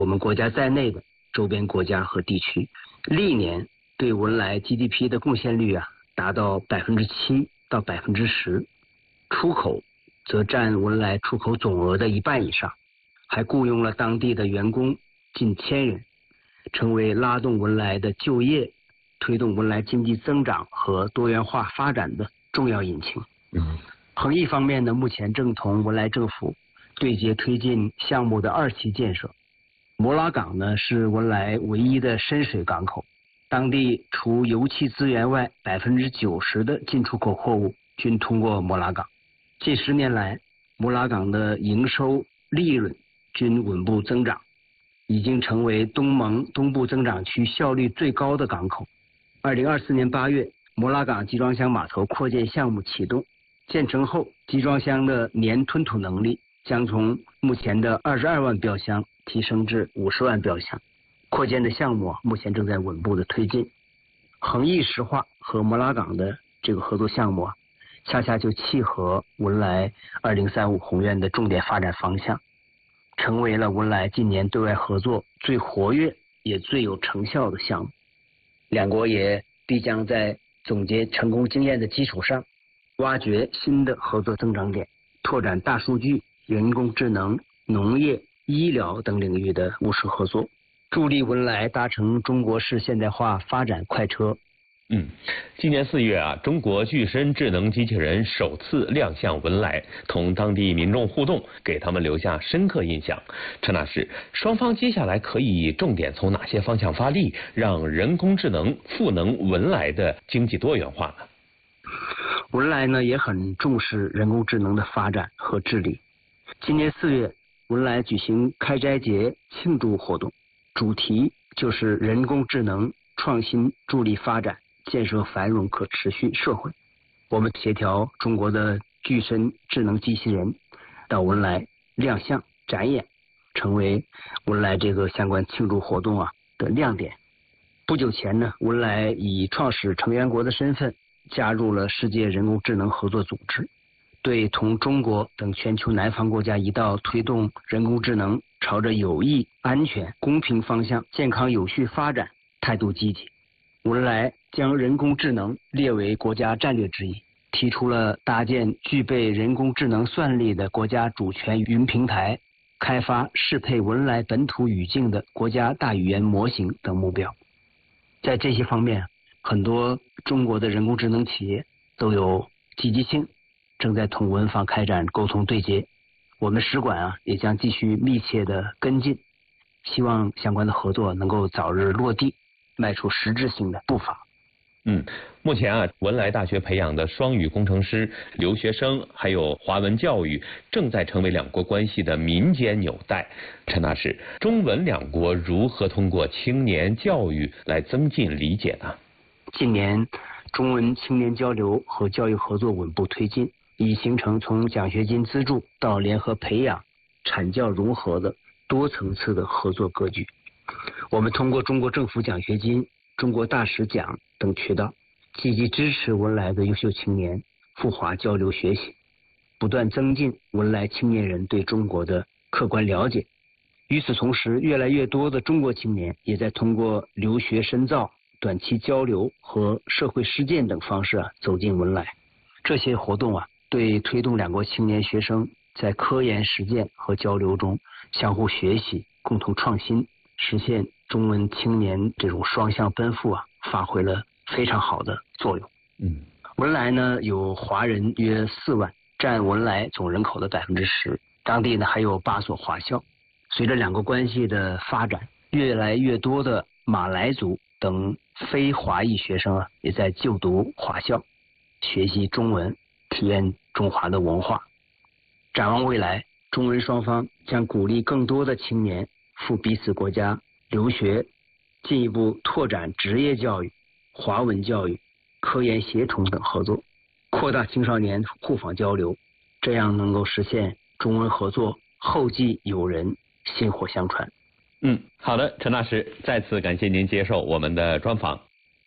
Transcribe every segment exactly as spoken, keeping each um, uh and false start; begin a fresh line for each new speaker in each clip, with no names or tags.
我们国家在内的周边国家和地区，历年对文莱 G D P 的贡献率啊达到百分之七到百分之十，出口则占文莱出口总额的一半以上，还雇佣了当地的员工近千人，成为拉动文莱的就业、推动文莱经济增长和多元化发展的重要引擎。
嗯，
恒益方面呢，目前正同文莱政府对接推进项目的二期建设。摩拉港呢是文莱唯一的深水港口，当地除油气资源外，百分之九十的进出口货物均通过摩拉港。近十年来，摩拉港的营收、利润均稳步增长，已经成为东盟东部增长区效率最高的港口。二零二四年八月，摩拉港集装箱码头扩建项目启动，建成后，集装箱的年吞吐能力将从目前的二十二万标箱提升至五十万标箱。扩建的项目目前正在稳步的推进。恒益石化和摩拉港的这个合作项目啊，恰恰就契合文莱二零三五宏愿的重点发展方向，成为了文莱近年对外合作最活跃也最有成效的项目。两国也必将在总结成功经验的基础上，挖掘新的合作增长点，拓展大数据、人工智能、农业、医疗等领域的务实合作，助力文莱搭乘中国式现代化发展快车。
嗯，今年四月啊，中国具身智能机器人首次亮相文莱，同当地民众互动，给他们留下深刻印象。陈老师，双方接下来可以重点从哪些方向发力，让人工智能赋能文莱的经济多元化呢？
文莱呢也很重视人工智能的发展和治理。今年四月，文莱举行开斋节庆祝活动，主题就是人工智能创新助力发展，建设繁荣可持续社会。我们协调中国的具身智能机器人到文莱亮相展演，成为文莱这个相关庆祝活动啊的亮点。不久前呢，文莱以创始成员国的身份加入了世界人工智能合作组织，对同中国等全球南方国家一道推动人工智能朝着有益、安全、公平方向健康有序发展态度积极。文莱将人工智能列为国家战略之一，提出了搭建具备人工智能算力的国家主权云平台，开发适配文莱本土语境的国家大语言模型等目标。在这些方面，很多中国的人工智能企业都有积极性，正在同文方开展沟通对接。我们使馆啊也将继续密切的跟进，希望相关的合作能够早日落地，迈出实质性的步伐。
嗯，目前啊，文莱大学培养的双语工程师、留学生，还有华文教育，正在成为两国关系的民间纽带。陈大使，中文两国如何通过青年教育来增进理解呢？
近年，中文青年交流和教育合作稳步推进，已形成从奖学金资助到联合培养、产教融合的多层次的合作格局。我们通过中国政府奖学金、中国大使奖等渠道，积极支持文莱的优秀青年赴华交流学习，不断增进文莱青年人对中国的客观了解。与此同时，越来越多的中国青年也在通过留学深造、短期交流和社会实践等方式啊走进文莱。这些活动啊，对推动两国青年学生在科研实践和交流中相互学习、共同创新，实现中文青年这种双向奔赴啊，发挥了非常好的作用。
嗯，
文莱呢有华人约四万，占文莱总人口的百分之十。当地呢还有八所华校。随着两国关系的发展，越来越多的马来族等非华裔学生啊，也在就读华校，学习中文，体验中华的文化。展望未来，中文双方将鼓励更多的青年赴彼此国家留学，进一步拓展职业教育、华文教育、科研协同等合作，扩大青少年互访交流，这样能够实现中文合作后继有人，薪火相传。
嗯，好的，陈大师，再次感谢您接受我们的专访。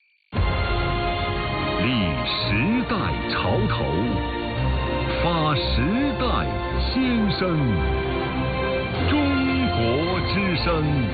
立时代潮头，发时代先声，中国之声。